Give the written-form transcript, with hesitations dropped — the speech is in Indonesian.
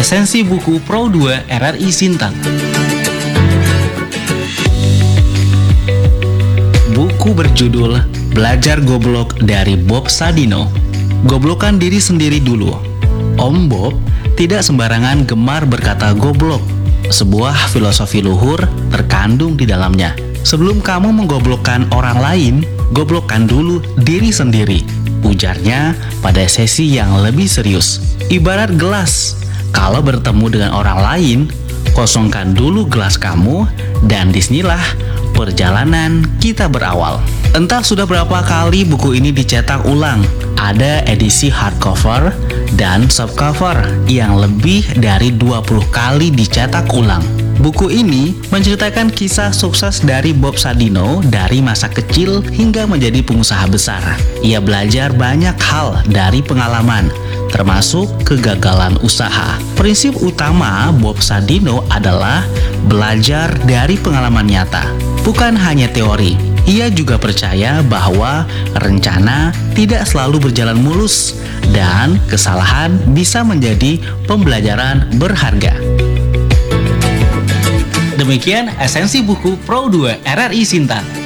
Esensi buku Pro 2 RRI Sintang. Buku berjudul Belajar Goblok dari Bob Sadino. Goblokkan diri sendiri dulu. Om Bob tidak sembarangan gemar berkata goblok. Sebuah filosofi luhur terkandung di dalamnya. Sebelum kamu menggoblokkan orang lain, goblokkan dulu diri sendiri, ujarnya pada sesi yang lebih serius. Ibarat gelas, kalau bertemu dengan orang lain, kosongkan dulu gelas kamu, dan disinilah perjalanan kita berawal. Entah sudah berapa kali buku ini dicetak ulang. Ada edisi hardcover dan softcover yang lebih dari 20 kali dicetak ulang. Buku ini menceritakan kisah sukses dari Bob Sadino dari masa kecil hingga menjadi pengusaha besar. Ia belajar banyak hal dari pengalaman, termasuk kegagalan usaha. Prinsip utama Bob Sadino adalah belajar dari pengalaman nyata, bukan hanya teori. Ia juga percaya bahwa rencana tidak selalu berjalan mulus dan kesalahan bisa menjadi pembelajaran berharga. Demikian esensi buku Pro 2 RRI Sintang.